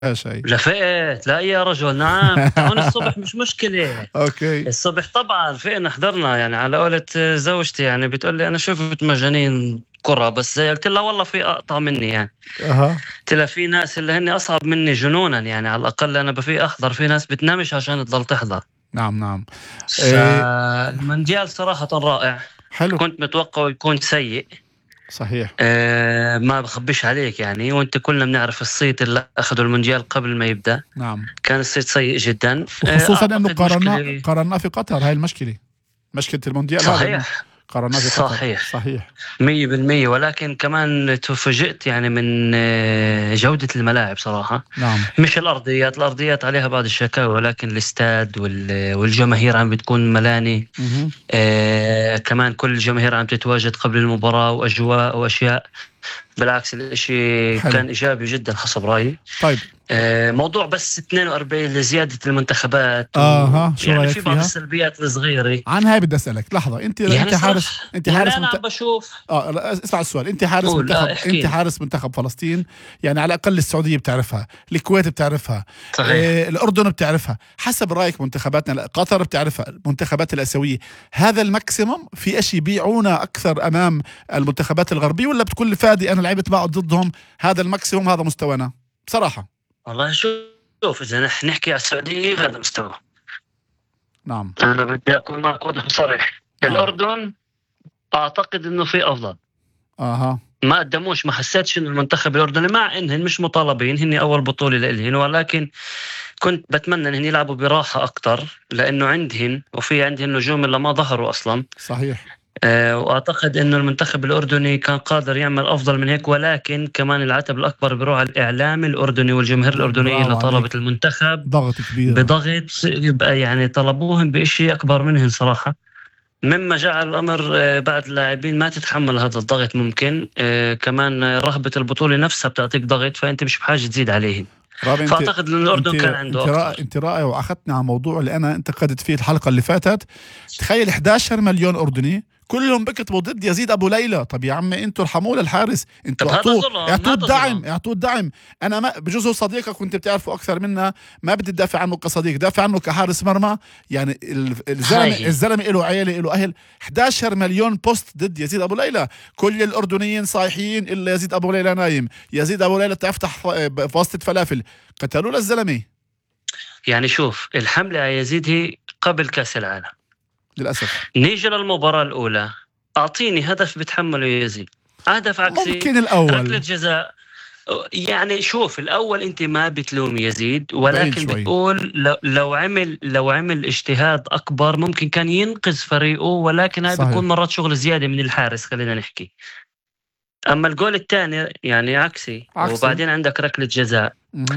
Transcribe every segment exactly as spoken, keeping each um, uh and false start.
شيء. لفقت لا يا رجل. نعم هون الصبح مش مشكلة. اوكي. الصبح طبعا فقنا حضرنا، يعني على قولة زوجتي يعني بتقول لي انا شفت مجانين كرة، بس قلت لها والله في اقطع مني يعني. اها. قلت لها في ناس اللي هن اصعب مني جنونا، يعني على الاقل انا بفيق احضر، في ناس بتنامش عشان تضل تحضر. نعم نعم. إيه. فالمونديال صراحة رائع. حلو. كنت متوقع يكون سيء. صحيح. أه ما بخبيش عليك يعني، وانت كلنا بنعرف الصيت اللي اخذوا المونديال قبل ما يبدأ. نعم. كان الصيت سيء جدا، وخصوصا انه أعتقد قارنا مشكلة. قارنا في قطر. هاي المشكلة، مشكلة المونديال هذا انه صحيح قارنا في قطر. صحيح صحيح. مية بالمية. ولكن كمان تفاجئت يعني من آه، جودة الملاعب صراحة. نعم. مش الأرضيات، الأرضيات عليها بعض الشكاوى، ولكن الاستاد وال- والجماهير عم بتكون ملاني. مهم. آه كمان كل الجماهير عم تتواجد قبل المباراة، وأجواء وأشياء. بالعكس الاشي حلو. كان إيجابي جدا حسب رأيي. طيب. آه موضوع بس اثنين وأربعين لزيادة المنتخبات و... اها، شو يعني رايك في بعض فيها؟ السلبيات الصغيرة. عن هاي بدي اسالك لحظه. انت يعني انت حارس صح انت يعني حارس أنا منت... عم بشوف. اه لا، اسمع السؤال. انت حارس قول لا منتخب احكي انت لي. حارس منتخب فلسطين، يعني على الاقل السعوديه بتعرفها، الكويت بتعرفها، صحيح. آه الاردن بتعرفها. حسب رايك منتخباتنا، قطر بتعرفها، المنتخبات الاسيويه، هذا الماكسيمم؟ في اشي بيعونا اكثر امام المنتخبات الغربيه، ولا بتكون لي فادي انا لعبت معه ضدهم هذا الماكسيمم، هذا مستوانا بصراحه؟ والله شوف، إذا نح نحكي على السعودية هذا مستوى. نعم. أنا بدي أكون معك واضح وصريح. نعم. الأردن أعتقد إنه في أفضل. اها. ما قدموش، ما حسيتش إنه المنتخب الأردني، مع إنهم مش مطالبين، هني أول بطولة لإلهن، ولكن كنت بتمنى إنهم يلعبوا براحة أكتر، لأنه عندهن وفي عندهن نجوم اللي ما ظهروا أصلا. صحيح. أه وأعتقد إنه المنتخب الأردني كان قادر يعمل أفضل من هيك، ولكن كمان العتب الأكبر بيروح على الإعلام الأردني والجماهير الأردنية اللي برافو عليك. طلبت المنتخب ضغط كبير. بضغط، يبقى يعني طلبوهم بإشي أكبر منهم صراحة، مما جعل الأمر آه، بعد اللاعبين ما تتحمل هذا الضغط. ممكن آه، كمان آه، رهبة البطولة نفسها بتعطيك ضغط، فأنت مش بحاجة تزيد عليهم. رامي، انت فأعتقد أن الأردن انت كان عنده انت رائع، أكثر. انت رائع، واخذتني على موضوع اللي انا انتقدت فيه الحلقه اللي فاتت. تخيل إحدى عشر مليون اردني كلهم بكتبوا ضد يزيد ابو ليلى. طب يا عمي انتوا ارحموه للحارس، انتوا طب هذا اعطوه ظلم، اعطوه هذا الدعم، ظلم. اعطوه الدعم. انا ما بجوز هو صديقك كنت بتعرفه اكثر منا، ما بدي تدافع عنه كصديق، دافع عنه كحارس مرمى. يعني ال- الزلمه هاي هي. الزلمه له عيله، له اهل. إحدى عشر مليون بوست ضد يزيد ابو ليلى، كل الاردنيين صايحين الا يزيد ابو ليلى نايم. يزيد ابو ليلى تفتح في وسط فلافل، قتلوا للزلمه. يعني شوف، الحملة على يزيد هي قبل كأس العالم. للأسف. نيجي للمباراة الأولى، أعطيني هدف بتحمله يزيد، هدف عكسي، ممكن الأول ركلة جزاء. يعني شوف، الأول أنت ما بتلوم يزيد، بعيد ولكن شوي. بتقول لو, لو عمل لو عمل اجتهاد أكبر ممكن كان ينقذ فريقه، ولكن هذا صحيح. بيكون مرات شغل زيادة من الحارس، خلينا نحكي. أما الجول الثاني يعني عكسي, عكسي. وبعدين عندك ركلة جزاء. مهم.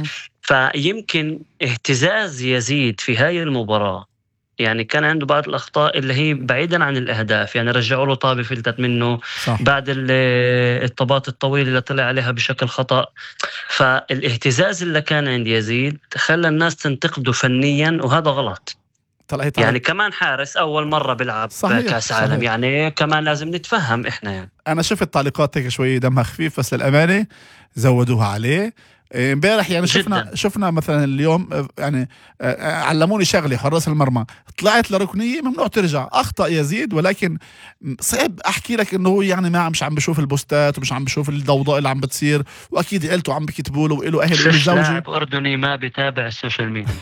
فيمكن اهتزاز يزيد في هاي المباراة، يعني كان عنده بعض الأخطاء اللي هي بعيدا عن الأهداف، يعني رجعوا له طابة فلتت منه. صح. بعد ال- الطابات الطويلة اللي طلع عليها بشكل خطأ. فالاهتزاز اللي كان عند يزيد خلى الناس تنتقده فنيا، وهذا غلط. طلع يعني كمان حارس أول مرة بيلعب كأس عالم، صحيح. يعني كمان لازم نتفهم إحنا. يعني أنا شفت تعليقات هيك شوي دمها خفيف، بس للأمانة زودوها عليه امبارح. يعني شفنا جداً. شفنا مثلا اليوم، يعني علموني شغله حراس المرمى، طلعت لركنيه ممنوع ترجع. اخطا يزيد، ولكن صعب احكي لك انه هو يعني ما مش عم بشوف البوستات ومش عم بشوف الضوضاء اللي عم بتصير، واكيد عيلته عم بكتبوا له وله اهل وله زوجه. لاعب أردني ما بتابع السوشيال ميديا.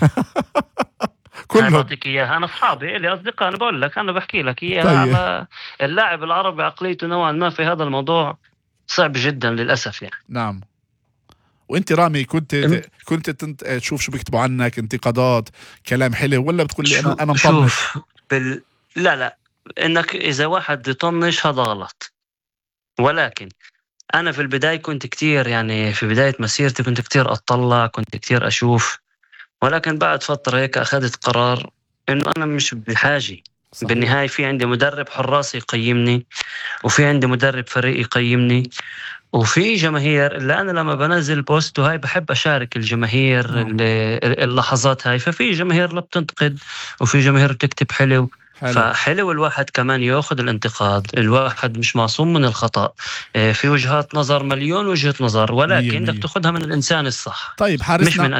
كله بعطيك إياها، أنا أصحابي إلي أصدقاء، أنا بقول لك، أنا بحكي لك إياها. طيب. على اللاعب العربي عقليته نوعا ما في هذا الموضوع صعب جدا للأسف يعني. نعم. وانت رامي كنت أم- كنت تنت... تشوف شو بيكتبوا عنك، انتقادات، كلام حلو، ولا بتقول لي انا شو- انا مطنش؟ شوف بال... لا لا، إنك إذا واحد يطنش هذا غلط، ولكن أنا في البداية كنت كتير، يعني في بداية مسيرتي كنت كتير أطلع، كنت كتير أشوف، ولكن بعد فترة هيك أخذت قرار إنه أنا مش بحاجة. صحيح. بالنهاية في عندي مدرب حراس يقيمني، وفي عندي مدرب فريق يقيمني، وفي جماهير اللي أنا لما بنزل بوست وهاي بحب أشارك الجماهير نعم. اللي- اللحظات هاي. ففي جماهير لا بتنتقد، وفي جماهير بتكتب حلو. حلو. فحلو الواحد كمان يأخذ الانتقاد، الواحد مش معصوم من الخطأ، في وجهات نظر مليون وجهة نظر، مية ولكن بدك مية. تأخذها من الإنسان الصح طيب مش حارسنا من